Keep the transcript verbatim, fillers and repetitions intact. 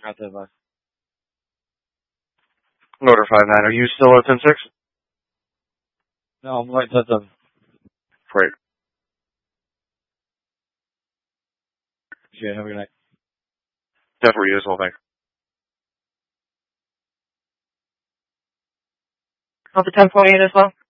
Got that, bye. Motor five nine, are you still at ten six? No, I'm right at the... Great. Yeah, have a good night. Definitely you as well, thanks. Delta ten forty-eight as well.